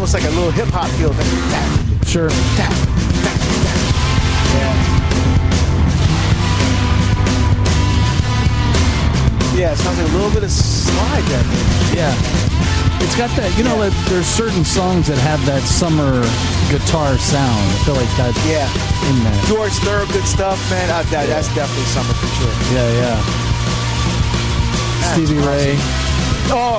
almost like a little hip hop feel. Sure. Yeah, it sounds like a little bit of slide there. Yeah. It's got that, like, there's certain songs that have that summer guitar sound. I feel like that's in there. George Thorogood stuff, man. That's definitely summer for sure. Yeah. Stevie Ray. Oh.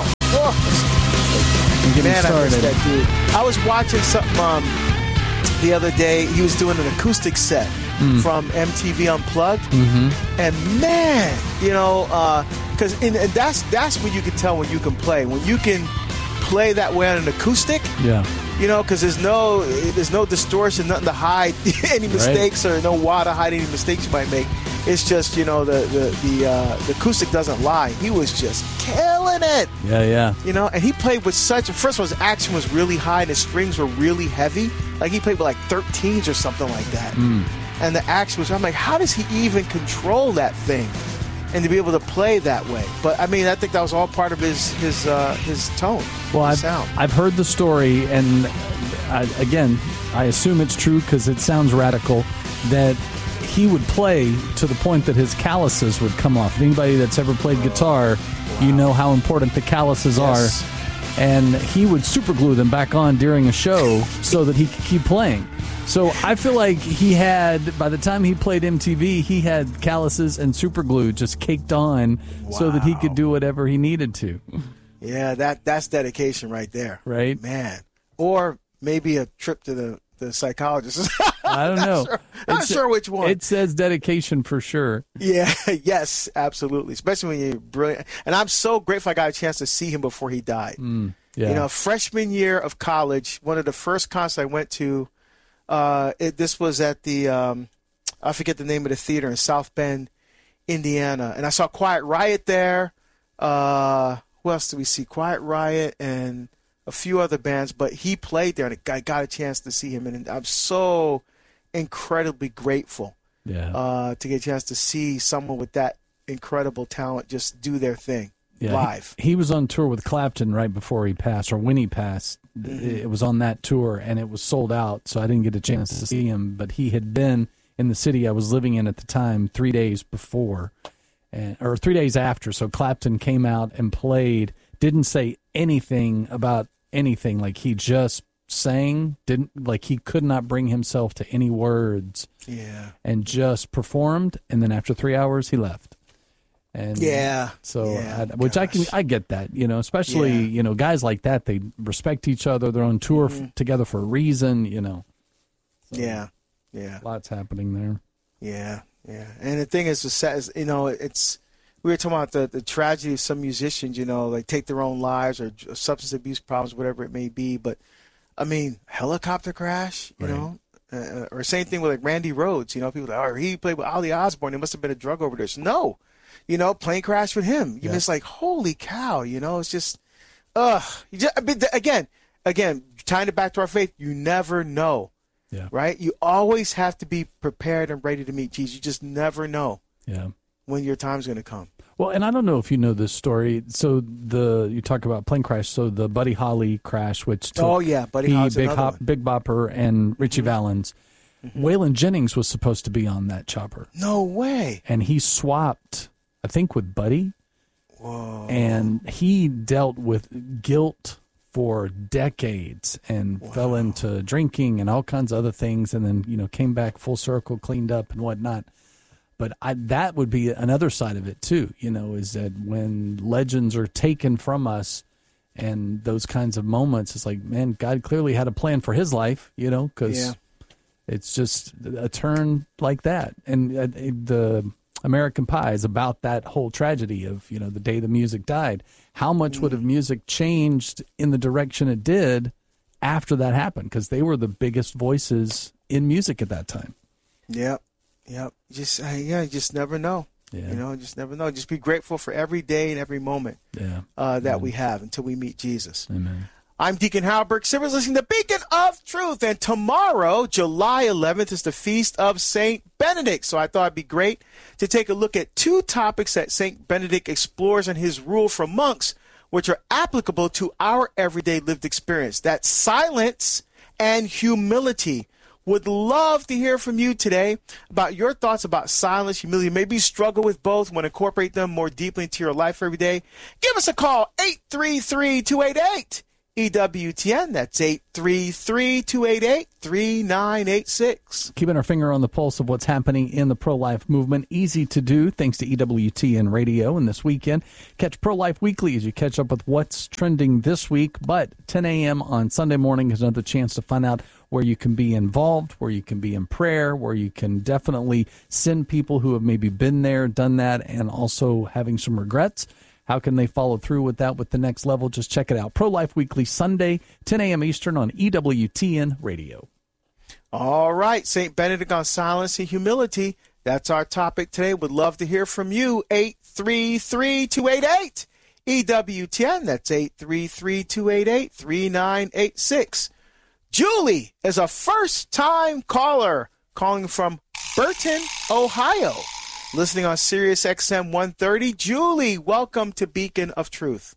Man, I miss that dude. I was watching something the other day. He was doing an acoustic set from MTV Unplugged. And man, because that's when you can tell when you can play. When you can play that way on an acoustic. Yeah. Because there's no distortion, nothing to hide any mistakes, or no wah to hide any mistakes you might make. It's just the acoustic doesn't lie. He was just killing it. Yeah. And he played with first of all, his action was really high and his strings were really heavy. Like he played with like 13s or something like that. And the action was, I'm like, how does he even control that thing and to be able to play that way? But I mean, I think that was all part of his tone. Well, sound. I've heard the story, and I assume it's true because it sounds radical, that he would play to the point that his calluses would come off. Anybody that's ever played guitar, you know how important the calluses are. And he would super glue them back on during a show so that he could keep playing. So I feel like he had, by the time he played MTV, he had calluses and super glue just caked on so that he could do whatever he needed to. Yeah, that's dedication right there. Right? Man. Or maybe a trip to the psychologist. I don't know. Not sure which one. It says dedication for sure. Yeah, yes, absolutely. Especially when you're brilliant. And I'm so grateful I got a chance to see him before he died. Yeah. Freshman year of college, one of the first concerts I went to, this was at the, I forget the name of the theater in South Bend, Indiana. And I saw Quiet Riot there. Who else did we see? Quiet Riot and a few other bands, but he played there, and I got a chance to see him, and I'm so incredibly grateful to get a chance to see someone with that incredible talent just do their thing live. He was on tour with Clapton right before he passed, or when he passed. It was on that tour, and it was sold out, so I didn't get a chance to see him, but he had been in the city I was living in at the time 3 days before, or 3 days after, so Clapton came out and played, didn't say anything about anything, like he just sang, he could not bring himself to any words, and just performed, and then after 3 hours he left. And I get that, especially guys like that, they respect each other, they're on tour together for a reason, So, lots happening there. And the thing is, it's, we were talking about the tragedy of some musicians, like take their own lives or substance abuse problems, whatever it may be. But, I mean, helicopter crash, you know, or same thing with like Randy Rhoads. People are like, he played with Ozzy Osbourne. It must have been a drug overdose. No, plane crash with him. You're just like, holy cow, it's just, again, tying it back to our faith, you never know, right? You always have to be prepared and ready to meet Jesus. You just never know when your time's going to come. Well, and I don't know if you know this story. So you talk about plane crash. So the Buddy Holly crash, which took Buddy Holly's Big Bopper and Richie Valens. Waylon Jennings was supposed to be on that chopper. No way. And he swapped, I think, with Buddy. Whoa. And he dealt with guilt for decades and fell into drinking and all kinds of other things, and then came back full circle, cleaned up and whatnot. But that would be another side of it, too, is that when legends are taken from us and those kinds of moments, it's like, man, God clearly had a plan for his life, because it's just a turn like that. And the American Pie is about that whole tragedy of, the day the music died. How much would have music changed in the direction it did after that happened? Because they were the biggest voices in music at that time. Yep. Just you just never know. Just never know. Just be grateful for every day and every moment that we have until we meet Jesus. Amen. I'm Deacon Howard Burke Simmons, listening to Beacon of Truth. And tomorrow, July 11th, is the Feast of St. Benedict. So I thought it'd be great to take a look at two topics that St. Benedict explores in his rule for monks which are applicable to our everyday lived experience. That's silence and humility. Would love to hear from you today about your thoughts about silence, humility. Maybe you struggle with both, want to incorporate them more deeply into your life every day. Give us a call, 833-288-EWTN. That's 833-288-3986. Keeping our finger on the pulse of what's happening in the pro-life movement. Easy to do thanks to EWTN Radio. And this weekend, catch Pro-Life Weekly as you catch up with what's trending this week. But 10 a.m. on Sunday morning is another chance to find out where you can be involved, where you can be in prayer, where you can definitely send people who have maybe been there, done that, and also having some regrets. How can they follow through with that with the next level? Just check it out. Pro-Life Weekly, Sunday, 10 a.m. Eastern on EWTN Radio. All right, St. Benedict on silence and humility. That's our topic today. Would love to hear from you. 833-288-EWTN. That's 833-288-3986. Julie is a first-time caller calling from Burton, Ohio, listening on Sirius XM 130. Julie, welcome to Beacon of Truth.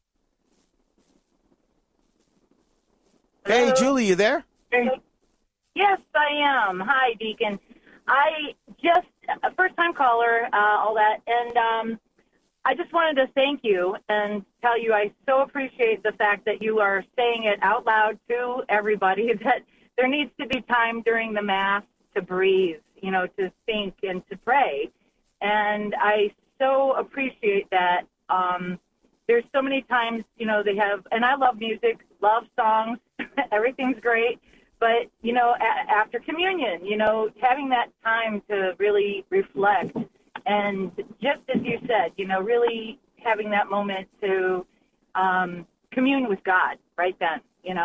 Hello? Hey, Julie, you there? Yes, I am. Hi, Deacon. I just, a first-time caller, all that, and I just wanted to thank you and tell you I so appreciate the fact that you are saying it out loud to everybody that there needs to be time during the Mass to breathe, to think and to pray. And I so appreciate that. There's so many times, they have, and I love music, love songs, everything's great. But, after communion, having that time to really reflect. And just as you said, really having that moment to commune with God right then,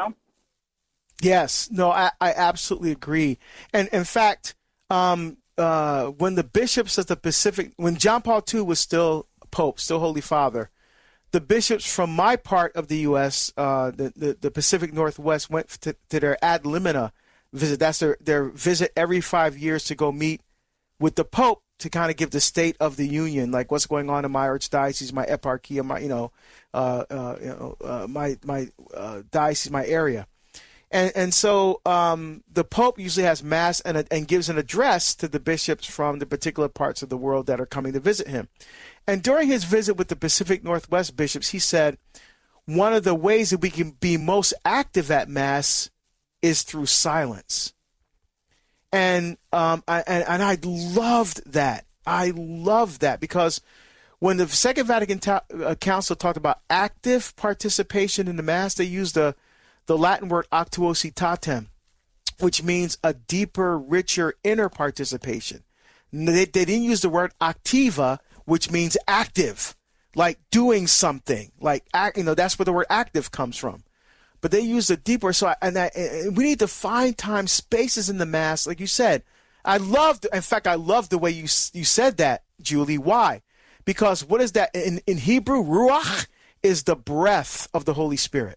Yes. No, I absolutely agree. And in fact, when the bishops of the Pacific, when John Paul II was still Pope, still Holy Father, the bishops from my part of the U.S., the Pacific Northwest, went to their ad limina visit. That's their visit every 5 years to go meet with the Pope to kind of give the state of the union, like what's going on in my archdiocese, my eparchy, my diocese, my area. And so the Pope usually has Mass and gives an address to the bishops from the particular parts of the world that are coming to visit him. And during his visit with the Pacific Northwest bishops, he said, one of the ways that we can be most active at Mass is through silence. And I loved that. I loved that because when the Second Vatican Council talked about active participation in the Mass, they used the Latin word actuositatem, which means a deeper, richer, inner participation. They didn't use the word activa, which means active, like doing something, like that's where the word active comes from. But they use a deeper. And we need to find time, spaces in the Mass, like you said. I love the way you said that, Julie. Why? Because what is that in Hebrew? Ruach is the breath of the Holy Spirit.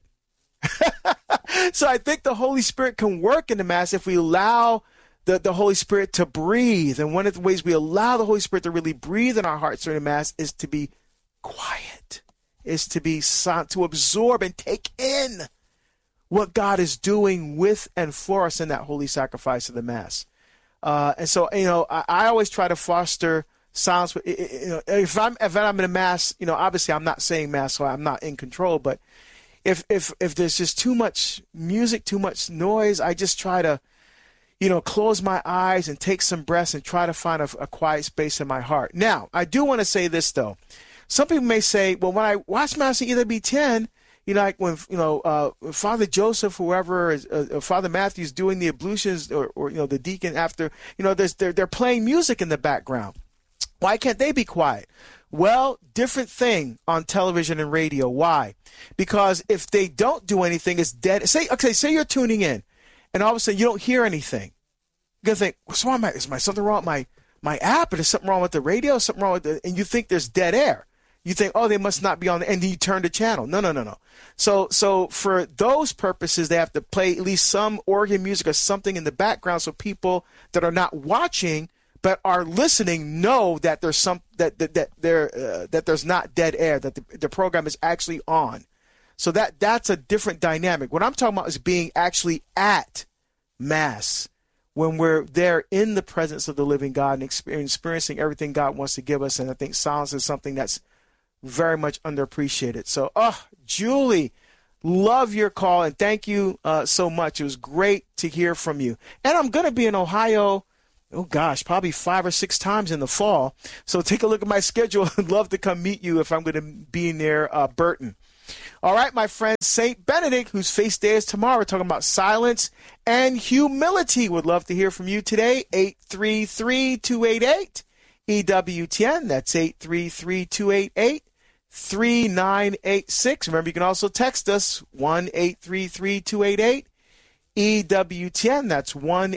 So I think the Holy Spirit can work in the Mass if we allow the Holy Spirit to breathe. And one of the ways we allow the Holy Spirit to really breathe in our hearts during the Mass is to be quiet, is to be silent, to absorb and take in what God is doing with and for us in that holy sacrifice of the Mass. And so, I always try to foster silence. If I'm in a Mass, obviously I'm not saying Mass, so I'm not in control. But if there's just too much music, too much noise, I just try to, close my eyes and take some breaths and try to find a quiet space in my heart. Now, I do want to say this though. Some people may say, well, when I watch Mass at EWTN, like when Father Joseph, whoever, Father Matthew's doing the ablutions, or the deacon after, they're playing music in the background. Why can't they be quiet? Well, different thing on television and radio. Why? Because if they don't do anything, it's dead. Say you're tuning in, and all of a sudden you don't hear anything. You're gonna think, what's wrong? Is something wrong with my app? Or is something wrong with the radio? Something wrong with and you think there's dead air. You think, oh, they must not be on, and then you turn the channel. No. So for those purposes, they have to play at least some organ music or something in the background, so people that are not watching but are listening know that there's that there's not dead air, that the program is actually on. So that's a different dynamic. What I'm talking about is being actually at Mass, when we're there in the presence of the living God and experiencing everything God wants to give us. And I think silence is something that's very much underappreciated. So, Julie, love your call, and thank you so much. It was great to hear from you. And I'm going to be in Ohio, probably 5 or 6 times in the fall. So take a look at my schedule. I'd love to come meet you if I'm going to be near Burton. All right, my friend, St. Benedict, whose feast day is tomorrow, we're talking about silence and humility. Would love to hear from you today. 833-288 EWTN. That's 833-288-3986. Remember, you can also text us 1-833-288 EWTN. That's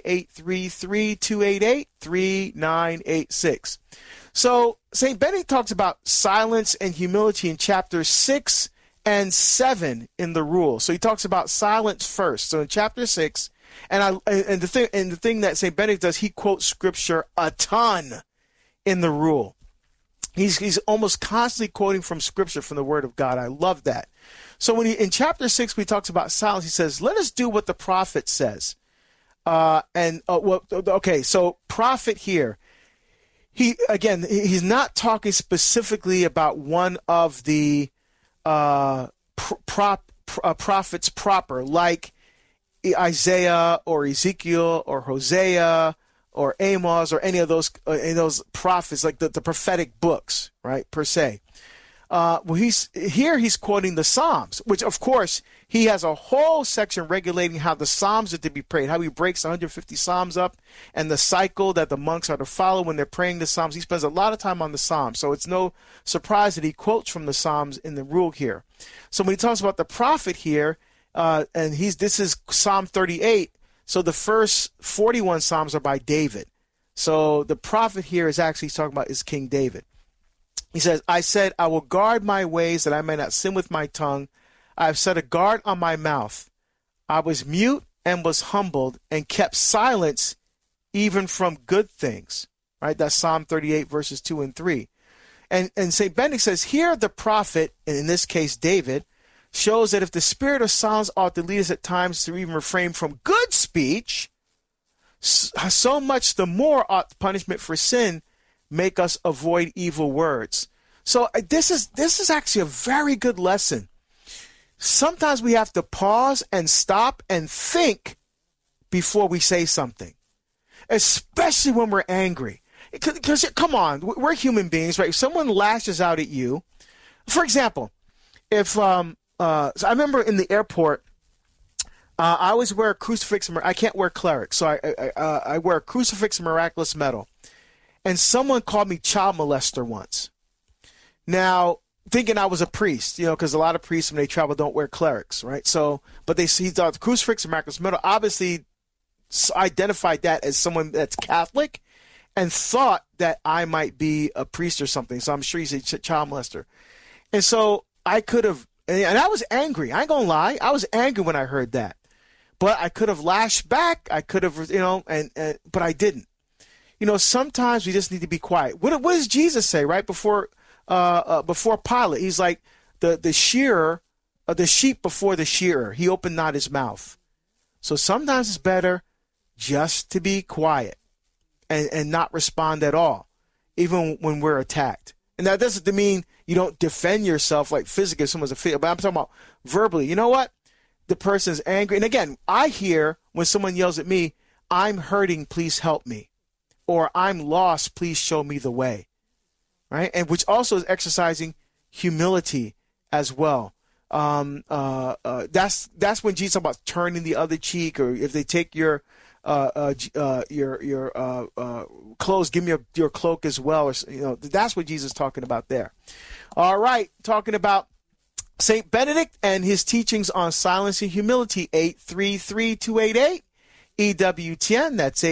1-833-288-3986. So St. Benedict talks about silence and humility in chapter 6 and 7 in the rule. So he talks about silence first. So in chapter 6, the thing that St. Benedict does, he quotes scripture a ton in the rule. He's almost constantly quoting from scripture, from the word of God. I love that. So in chapter 6, when he talks about silence, he says, let us do what the prophet says. So prophet here, he's not talking specifically about one of the prophets proper, like Isaiah or Ezekiel or Hosea or Amos or any of those prophets, like the prophetic books, right, per se. He's quoting the Psalms, which of course he has a whole section regulating how the Psalms are to be prayed, how he breaks 150 Psalms up and the cycle that the monks are to follow when they're praying the Psalms. He spends a lot of time on the Psalms, so it's no surprise that he quotes from the Psalms in the rule here. So when he talks about the prophet here, this is Psalm 38, so the first 41 Psalms are by David. So the prophet here is actually talking about is King David. He says, I said, I will guard my ways that I may not sin with my tongue. I have set a guard on my mouth. I was mute and was humbled and kept silence even from good things. Right? That's Psalm 38, verses 2 and 3. And St. Benedict says, here the prophet, and in this case David, shows that if the spirit of silence ought to lead us at times to even refrain from good speech, so much the more ought punishment for sin make us avoid evil words. So this is actually a very good lesson. Sometimes we have to pause and stop and think before we say something, especially when we're angry. Because come on, we're human beings, right? If someone lashes out at you, for example, if so I remember in the airport, I always wear a crucifix. I can't wear cleric, so I wear a crucifix and miraculous medal. And someone called me child molester once. Now, thinking I was a priest, because a lot of priests when they travel don't wear clerics, right? So, but he thought the crucifix and miraculous medal obviously identified that as someone that's Catholic and thought that I might be a priest or something. So I'm sure he's a child molester. And so I could have, and I was angry. I ain't gonna lie. I was angry when I heard that. But I could have lashed back. I could have, but I didn't. Sometimes we just need to be quiet. What does Jesus say right before Pilate? He's like the shearer, the sheep before the shearer. He opened not his mouth. So sometimes it's better just to be quiet and not respond at all, even when we're attacked. And that doesn't mean you don't defend yourself like physically if someone's but I'm talking about verbally. You know what? The person's angry. And again, I hear when someone yells at me, I'm hurting, please help me. Or I'm lost, please show me the way. Right? And which also is exercising humility as well. That's when Jesus talks about turning the other cheek, or if they take your clothes, give me your cloak as well. Or, that's what Jesus is talking about there. All right, talking about St. Benedict and his teachings on silence and humility, 833-288. EWTN, that's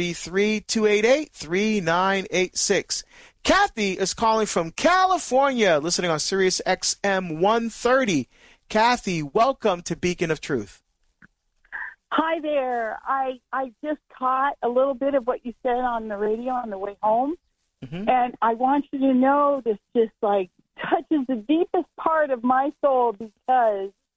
833-288-3986. Kathy is calling from California, listening on Sirius XM 130. Kathy, welcome to Beacon of Truth. Hi there. I just caught a little bit of what you said on the radio on the way home, and I want you to know this just touches the deepest part of my soul, because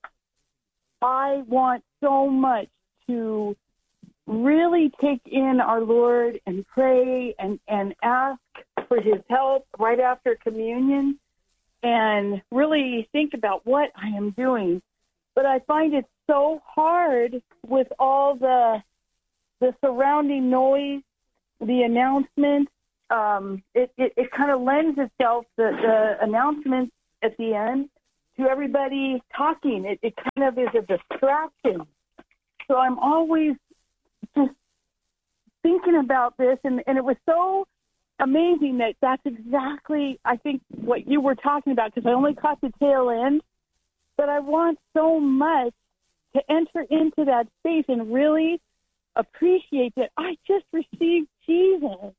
I want so much to really take in our Lord and pray and ask for his help right after communion and really think about what I am doing. But I find it so hard with all the surrounding noise, the announcements. It kind of lends itself, the announcements at the end, to everybody talking. It kind of is a distraction. So I'm always just thinking about this, and it was so amazing that that's exactly, I think, what you were talking about, because I only caught the tail end. But I want so much to enter into that space and really appreciate that I just received Jesus.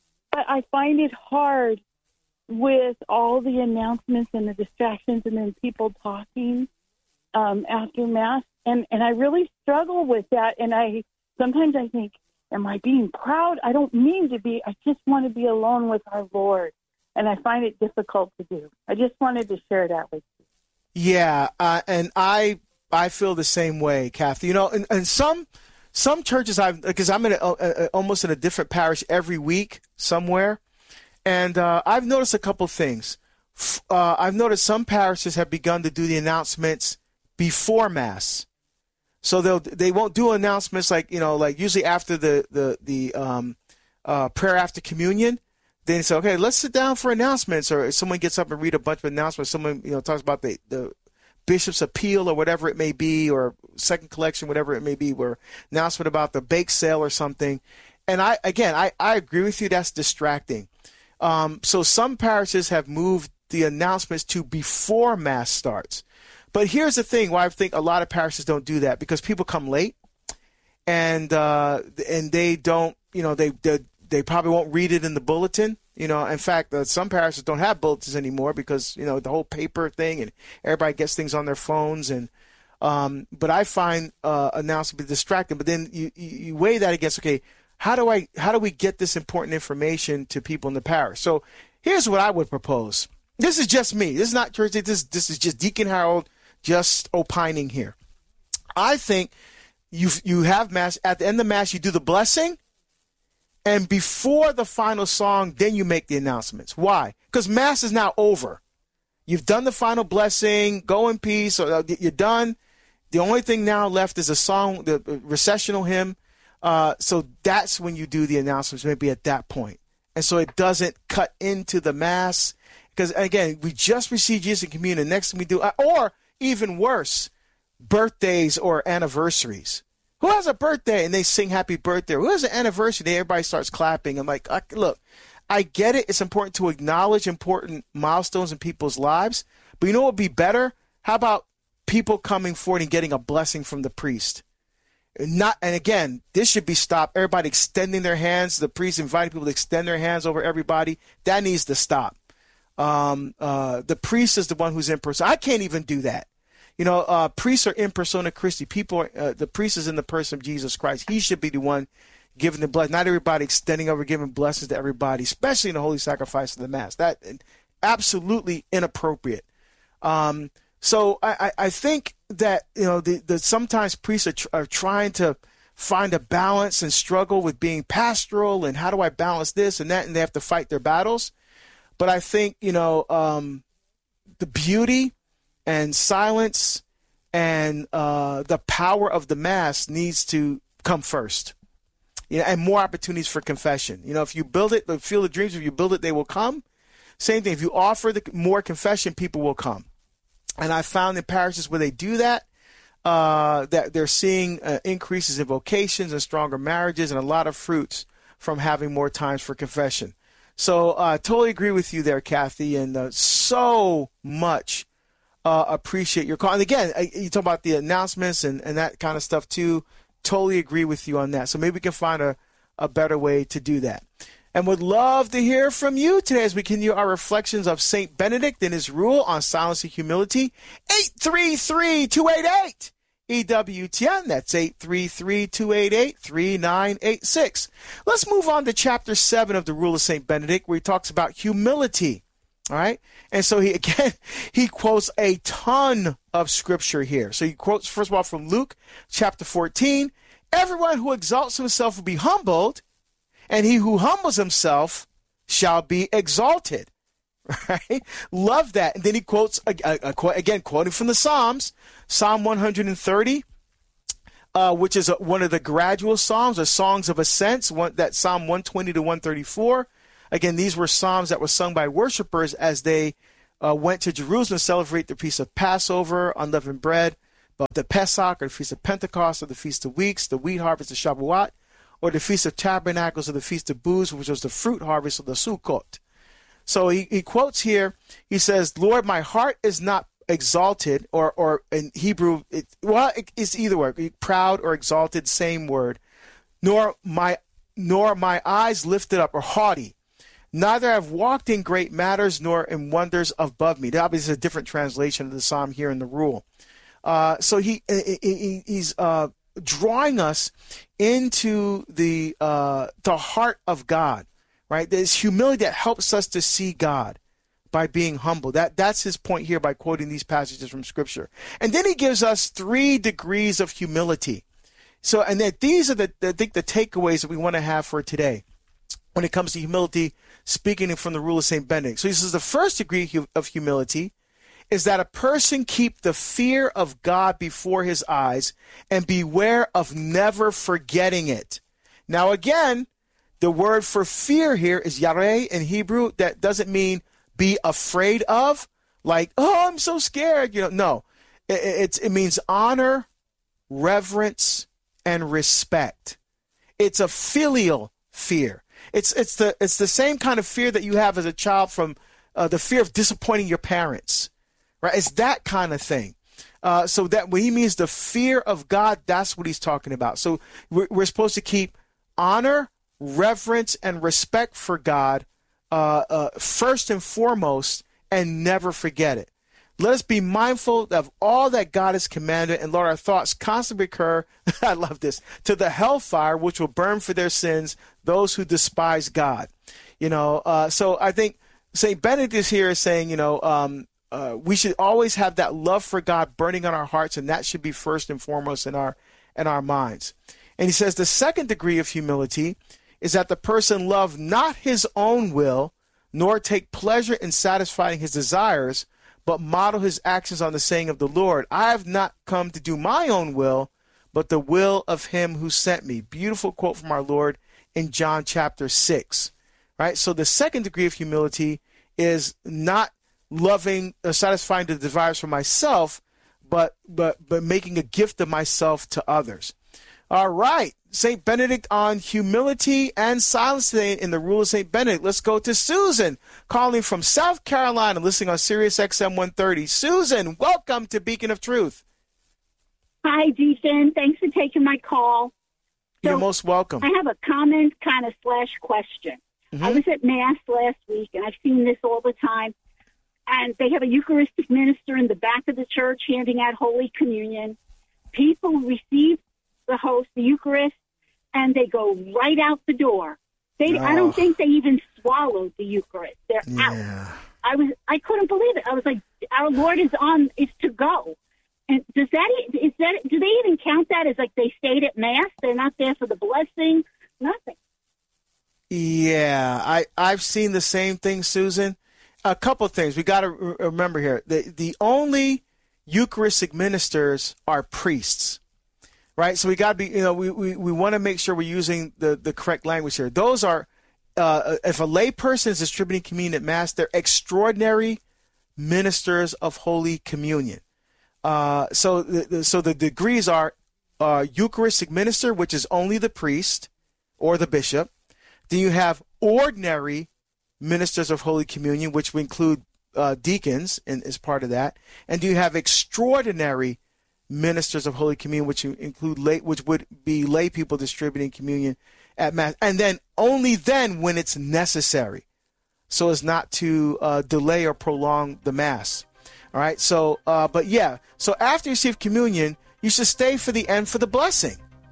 I find it hard with all the announcements and the distractions and then people talking after Mass. And I really struggle with that. And sometimes I think, am I being proud? I don't mean to be. I just want to be alone with our Lord. And I find it difficult to do. I just wanted to share that with you. Yeah, and I feel the same way, Kathy. You know, and some churches, because I'm in almost in a different parish every week somewhere, and I've noticed a couple things. I've noticed some parishes have begun to do the announcements before Mass, so they won't do announcements like usually after the prayer after communion. Then say, okay, let's sit down for announcements, or someone gets up and read a bunch of announcements. Someone talks about the bishop's appeal or whatever it may be, or second collection, whatever it may be, or announcement about the bake sale or something. And I agree with you. That's distracting. So some parishes have moved the announcements to before Mass starts. But here's the thing: why I think a lot of parishes don't do that, because people come late, and they don't, they probably won't read it in the bulletin. In fact, some parishes don't have bulletins anymore because, the whole paper thing, and everybody gets things on their phones. And but I find announcements distracting. But then you weigh that against, okay, how do we get this important information to people in the parish? So here's what I would propose. This is just me. This is not church. This is just Deacon Harold just opining here. I think you have Mass. At the end of Mass, you do the blessing. And before the final song, then you make the announcements. Why? Because Mass is now over. You've done the final blessing. Go in peace. Or you're done. The only thing now left is a song, the recessional hymn. So that's when you do the announcements, maybe at that point. And so it doesn't cut into the Mass. Because, again, we just received Jesus in communion. Next thing we do, or even worse, birthdays or anniversaries. Who has a birthday? And they sing happy birthday. Who has an anniversary? Everybody starts clapping. I'm like, look, I get it. It's important to acknowledge important milestones in people's lives. But you know what would be better? How about people coming forward and getting a blessing from the priest? And again, this should be stopped. Everybody extending their hands. The priest inviting people to extend their hands over everybody. That needs to stop. The priest is the one who's in person. I can't even do that. Priests are in persona Christi. The priest is in the person of Jesus Christ. He should be the one giving the blessing. Not everybody extending over, giving blessings to everybody, especially in the holy sacrifice of the Mass. That absolutely inappropriate. So I think that sometimes priests are trying to find a balance and struggle with being pastoral and how do I balance this and that, and they have to fight their battles. But I think the beauty and silence and the power of the Mass needs to come first. And more opportunities for confession. If you build it, feel the dreams. If you build it, they will come. Same thing. If you offer more confession, people will come. And I found in parishes where they do that, that they're seeing increases in vocations and stronger marriages and a lot of fruits from having more times for confession. So I totally agree with you there, Kathy, and so much appreciate your call. And again, you talk about the announcements and that kind of stuff too. Totally agree with you on that. So maybe we can find a better way to do that. And would love to hear from you today as we continue our reflections of St. Benedict and his rule on silence and humility. 833-288 EWTN. That's 833-288-3986. Let's move on to chapter 7 of the Rule of St. Benedict, where he talks about humility All right. And so he quotes a ton of scripture here. So he quotes, first of all, from Luke chapter 14, everyone who exalts himself will be humbled, and he who humbles himself shall be exalted. Right? Love that. And then he quotes, again, quoting from the Psalms, Psalm 130, which is one of the gradual psalms or songs of ascents, that Psalm 120 to 134. Again, these were psalms that were sung by worshipers as they went to Jerusalem to celebrate the Feast of Passover, unleavened bread, but the Pesach, or the Feast of Pentecost, or the Feast of Weeks, the wheat harvest of Shavuot, or the Feast of Tabernacles, or the Feast of Booths, which was the fruit harvest of the Sukkot. So he quotes here, he says, Lord, my heart is not exalted, or in Hebrew, it's either word, proud or exalted, same word, nor my eyes lifted up, or haughty. Neither have walked in great matters, nor in wonders above me. That obviously is a different translation of the psalm here in the rule. So he's drawing us into the heart of God, right? There's humility that helps us to see God by being humble. That's his point here by quoting these passages from Scripture. And then he gives us 3 degrees of humility. So, and that these are I think the takeaways that we want to have for today when it comes to humility, speaking from the rule of St. Benedict. So he says the first degree of humility is that a person keep the fear of God before his eyes and beware of never forgetting it. Now, again, the word for fear here is yareh in Hebrew. That doesn't mean be afraid of, like, oh, I'm so scared. No, it means honor, reverence, and respect. It's a filial fear. It's the same kind of fear that you have as a child from the fear of disappointing your parents, right? It's that kind of thing. So that when he means the fear of God, that's what he's talking about. So we're supposed to keep honor, reverence, and respect for God first and foremost, and never forget it. Let us be mindful of all that God has commanded, and let our thoughts constantly recur, I love this, to the hellfire which will burn for their sins those who despise God. So I think St. Benedict is here saying, we should always have that love for God burning on our hearts, and that should be first and foremost in our minds. And he says the second degree of humility is that the person love not his own will, nor take pleasure in satisfying his desires, but model his actions on the saying of the Lord, I have not come to do my own will, but the will of him who sent me. Beautiful quote from our Lord in John chapter 6. Right? So the second degree of humility is not loving, satisfying the desires for myself, but making a gift of myself to others. All right. St. Benedict on humility and silence today in the rule of St. Benedict. Let's go to Susan, calling from South Carolina, listening on Sirius XM 130. Susan, welcome to Beacon of Truth. Hi, Deacon. Thanks for taking my call. You're most welcome. I have a comment kind of / question. Mm-hmm. I was at Mass last week, and I've seen this all the time. And they have a Eucharistic minister in the back of the church handing out Holy Communion. People receive the host, the Eucharist, and they go right out the door. I don't think they even swallowed the Eucharist. They're out. I couldn't believe it. I was like, our Lord is to go. And do they even count that as like they stayed at Mass? They're not there for the blessing? Nothing. Yeah, I've seen the same thing, Susan. A couple of things we got to remember here. The only Eucharistic ministers are priests. Right, so we got to be, we want to make sure we're using the correct language here. Those are, if a lay person is distributing communion at Mass, they're extraordinary ministers of Holy Communion. So the degrees are Eucharistic minister, which is only the priest or the bishop. Then you have ordinary ministers of Holy Communion, which would include deacons as part of that. And you have extraordinary ministers of Holy Communion, which include which would be lay people distributing communion at Mass, and then only then when it's necessary, so as not to delay or prolong the Mass. All right. So, so after you receive communion, you should stay for the end for the blessing.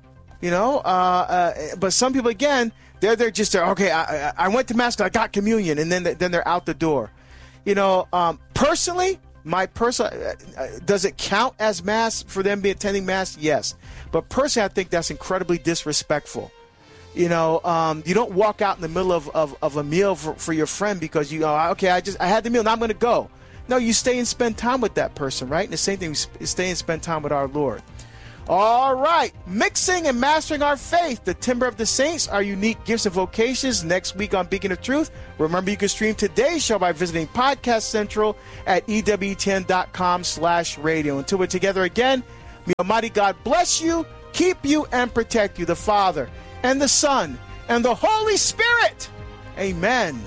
But some people, again, they're just there. Okay, I went to Mass, I got communion, and then they're out the door. Personally, does it count as Mass for them attending Mass? Yes. But personally, I think that's incredibly disrespectful. You don't walk out in the middle of a meal for your friend because I had the meal, now I'm going to go. No, you stay and spend time with that person, right? And the same thing, we stay and spend time with our Lord. All right, mixing and mastering our faith, the timber of the saints, our unique gifts and vocations, next week on Beacon of Truth. Remember, you can stream today's show by visiting Podcast Central at EWTN.com/radio. Until we're together again, may Almighty God bless you, keep you, and protect you, the Father, and the Son, and the Holy Spirit. Amen.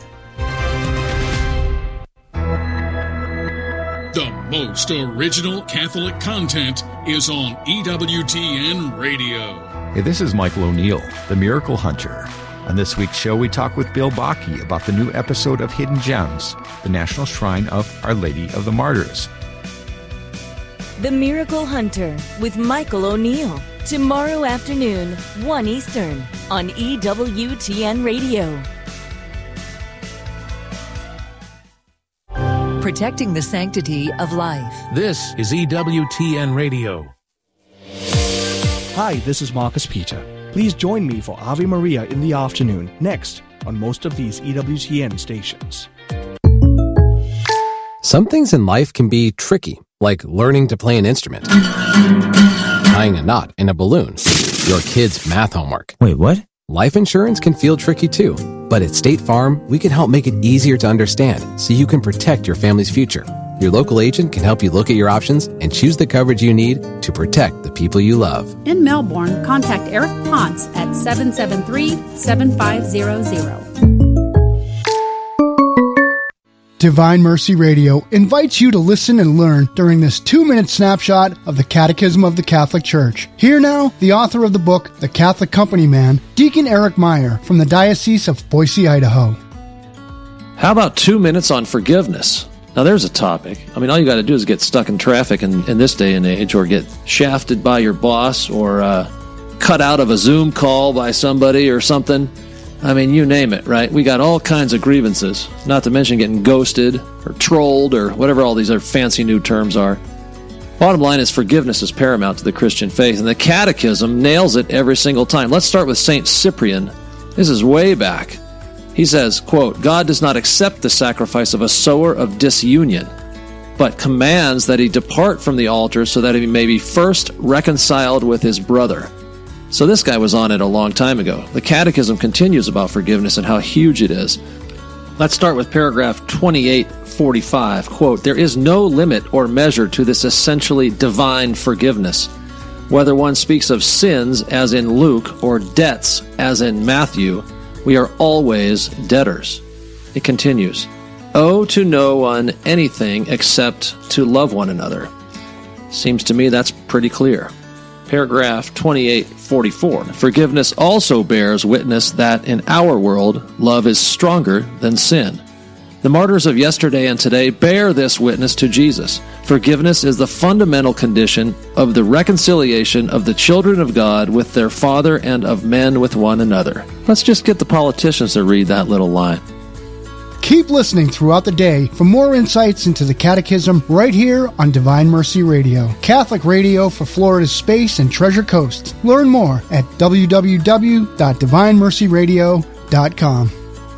The most original Catholic content is on EWTN Radio. Hey, this is Michael O'Neill, the Miracle Hunter. On this week's show, we talk with Bill Bakke about the new episode of Hidden Gems, the National Shrine of Our Lady of the Martyrs. The Miracle Hunter with Michael O'Neill. Tomorrow afternoon, 1 Eastern, on EWTN Radio. Protecting the sanctity of life. This is EWTN Radio. Hi, this is Marcus Peter. Please join me for Ave Maria in the afternoon, next on most of these EWTN stations. Some things in life can be tricky, like learning to play an instrument, tying a knot in a balloon, your kid's math homework. Wait, what? Life insurance can feel tricky too, but at State Farm, we can help make it easier to understand so you can protect your family's future. Your local agent can help you look at your options and choose the coverage you need to protect the people you love. In Melbourne, contact Eric Ponce at 773-7500. Divine Mercy Radio invites you to listen and learn during this 2-minute snapshot of the Catechism of the Catholic Church. Here now, the author of the book, The Catholic Company Man, Deacon Eric Meyer from the Diocese of Boise, Idaho. How about 2 minutes on forgiveness? Now there's a topic. I mean, all you got to do is get stuck in traffic in this day and age, or get shafted by your boss, or cut out of a Zoom call by somebody or something. I mean, you name it, right? We got all kinds of grievances, not to mention getting ghosted or trolled or whatever all these other fancy new terms are. Bottom line is forgiveness is paramount to the Christian faith, and the Catechism nails it every single time. Let's start with St. Cyprian. This is way back. He says, quote, God does not accept the sacrifice of a sower of disunion, but commands that he depart from the altar so that he may be first reconciled with his brother. So this guy was on it a long time ago. The Catechism continues about forgiveness and how huge it is. Let's start with paragraph 2845. Quote, there is no limit or measure to this essentially divine forgiveness. Whether one speaks of sins, as in Luke, or debts, as in Matthew, we are always debtors. It continues, owe to no one anything except to love one another. Seems to me that's pretty clear. Paragraph 2844. Forgiveness also bears witness that in our world, love is stronger than sin. The martyrs of yesterday and today bear this witness to Jesus. Forgiveness is the fundamental condition of the reconciliation of the children of God with their Father and of men with one another. Let's just get the politicians to read that little line. Keep listening throughout the day for more insights into the Catechism right here on Divine Mercy Radio, Catholic radio for Florida's Space and Treasure Coast. Learn more at www.divinemercyradio.com.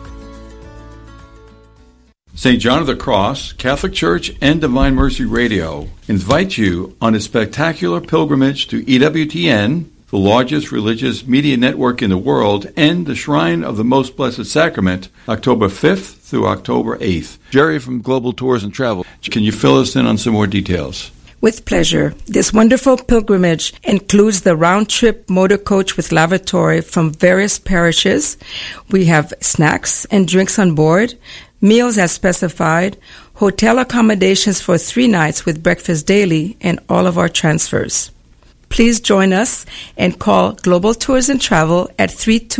St. John of the Cross, Catholic Church, and Divine Mercy Radio invite you on a spectacular pilgrimage to EWTN, the largest religious media network in the world, and the Shrine of the Most Blessed Sacrament, October 5th through October 8th. Jerry from Global Tours and Travel, can you fill us in on some more details? With pleasure. This wonderful pilgrimage includes the round-trip motor coach with lavatory from various parishes. We have snacks and drinks on board, meals as specified, hotel accommodations for 3 nights with breakfast daily, and all of our transfers. Please join us and call Global Tours and Travel at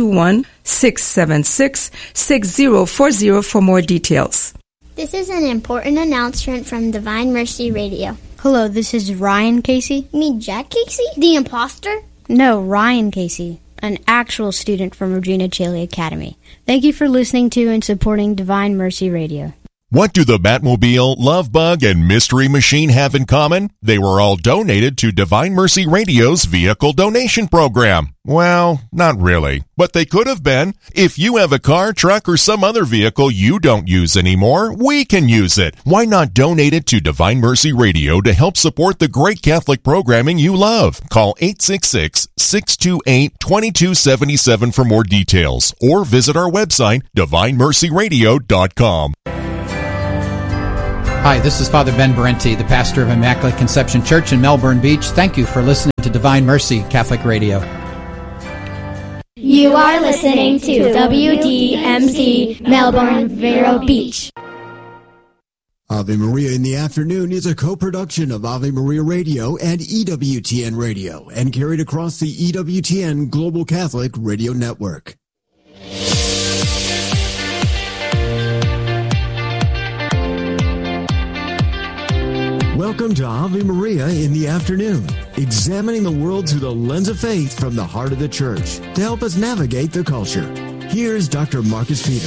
321-676-6040 for more details. This is an important announcement from Divine Mercy Radio. Hello, this is Ryan Casey. You mean Jack Casey? The imposter? No, Ryan Casey, an actual student from Regina Cheli Academy. Thank you for listening to and supporting Divine Mercy Radio. What do the Batmobile, Love Bug, and Mystery Machine have in common? They were all donated to Divine Mercy Radio's vehicle donation program. Well, not really, but they could have been. If you have a car, truck, or some other vehicle you don't use anymore, we can use it. Why not donate it to Divine Mercy Radio to help support the great Catholic programming you love? Call 866-628-2277 for more details, or visit our website, divinemercyradio.com. Hi, this is Father Ben Berenti, the pastor of Immaculate Conception Church in Melbourne Beach. Thank you for listening to Divine Mercy Catholic Radio. You are listening to WDMC Melbourne Vero Beach. Ave Maria in the Afternoon is a co-production of Ave Maria Radio and EWTN Radio and carried across the EWTN Global Catholic Radio Network. Welcome to Ave Maria in the Afternoon, examining the world through the lens of faith from the heart of the Church to help us navigate the culture. Here's Dr. Marcus Peter.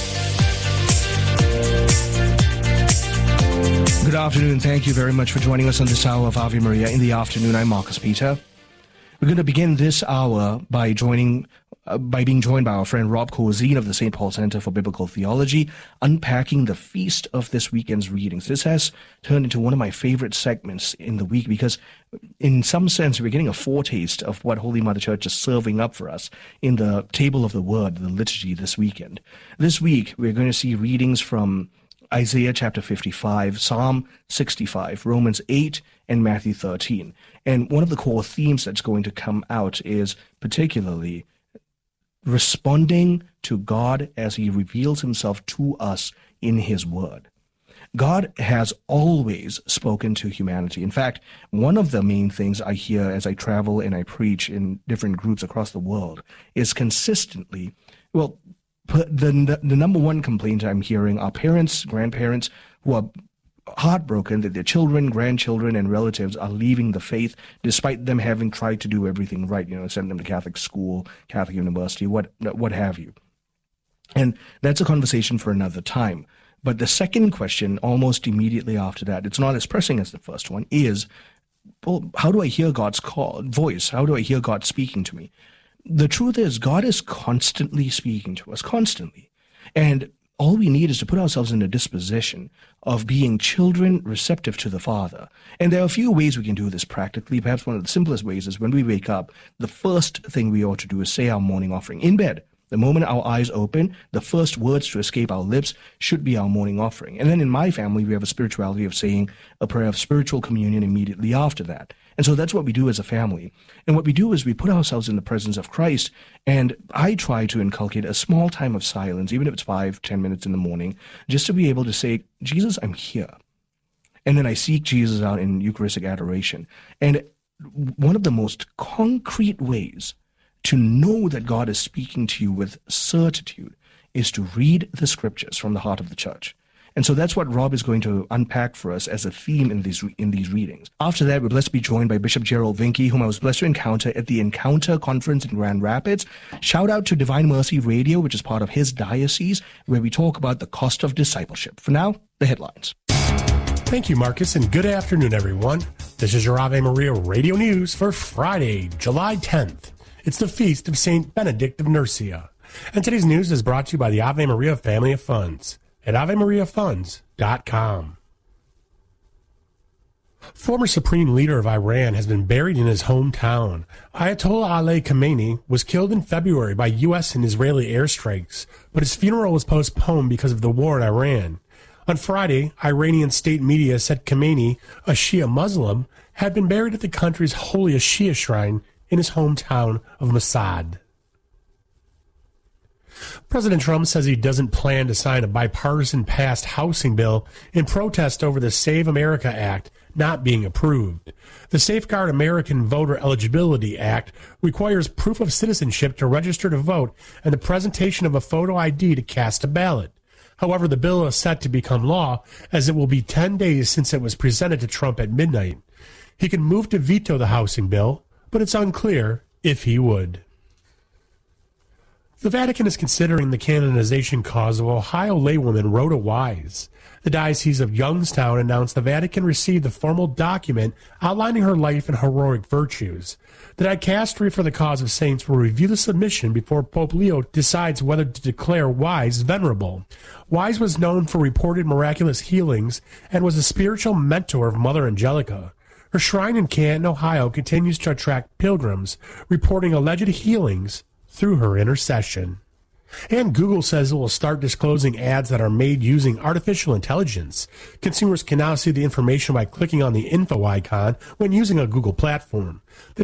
Good afternoon. Thank you very much for joining us on this hour of Ave Maria in the Afternoon. I'm Marcus Peter. We're going to begin this hour by being joined by our friend Rob Corzine of the St. Paul Center for Biblical Theology, unpacking the feast of this weekend's readings. This has turned into one of my favorite segments in the week because, in some sense, we're getting a foretaste of what Holy Mother Church is serving up for us in the Table of the Word, the liturgy this weekend. This week, we're going to see readings from Isaiah chapter 55, Psalm 65, Romans 8, and Matthew 13. And one of the core themes that's going to come out is particularly responding to God as he reveals himself to us in his word. God has always spoken to humanity. In fact, one of the main things I hear as I travel and I preach in different groups across the world is consistently, the number one complaint I'm hearing are parents, grandparents who are heartbroken that their children, grandchildren, and relatives are leaving the faith despite them having tried to do everything right, send them to Catholic school, Catholic university, what have you. And that's a conversation for another time. But the second question, almost immediately after that, it's not as pressing as the first one, is, how do I hear God's voice? How do I hear God speaking to me? The truth is, God is constantly speaking to us, constantly. And all we need is to put ourselves in a disposition of being children receptive to the Father. And there are a few ways we can do this practically. Perhaps one of the simplest ways is when we wake up, the first thing we ought to do is say our morning offering in bed. The moment our eyes open, the first words to escape our lips should be our morning offering. And then in my family, we have a spirituality of saying a prayer of spiritual communion immediately after that. And so that's what we do as a family. And what we do is we put ourselves in the presence of Christ, and I try to inculcate a small time of silence, even if it's 5-10 minutes in the morning, just to be able to say, Jesus, I'm here. And then I seek Jesus out in Eucharistic adoration. And one of the most concrete ways to know that God is speaking to you with certitude is to read the scriptures from the heart of the Church. And so that's what Rob is going to unpack for us as a theme in these readings. After that, we're blessed to be joined by Bishop Gerald Vinke, whom I was blessed to encounter at the Encounter Conference in Grand Rapids. Shout out to Divine Mercy Radio, which is part of his diocese, where we talk about the cost of discipleship. For now, the headlines. Thank you, Marcus, and good afternoon, everyone. This is your Ave Maria Radio News for Friday, July 10th. It's the feast of St. Benedict of Nursia. And today's news is brought to you by the Ave Maria Family of Funds at AveMariaFunds.com. Former supreme leader of Iran has been buried in his hometown. Ayatollah Ali Khamenei was killed in February by U.S. and Israeli airstrikes, but his funeral was postponed because of the war in Iran. On Friday, Iranian state media said Khamenei, a Shia Muslim, had been buried at the country's holiest Shia shrine in his hometown of Masad. President Trump says he doesn't plan to sign a bipartisan passed housing bill in protest over the Save America Act not being approved. The Safeguard American Voter Eligibility Act requires proof of citizenship to register to vote and the presentation of a photo ID to cast a ballot. However, the bill is set to become law as it will be 10 days since it was presented to Trump at midnight. He can move to veto the housing bill, but it's unclear if he would. The Vatican is considering the canonization cause of Ohio laywoman Rhoda Wise. The Diocese of Youngstown announced the Vatican received the formal document outlining her life and heroic virtues. The dicastery for the cause of saints will review the submission before Pope Leo decides whether to declare Wise venerable. Wise was known for reported miraculous healings and was a spiritual mentor of Mother Angelica. Her shrine in Canton, Ohio continues to attract pilgrims, reporting alleged healings through her intercession. And Google says it will start disclosing ads that are made using artificial intelligence. Consumers can now see the information by clicking on the info icon when using a Google platform. The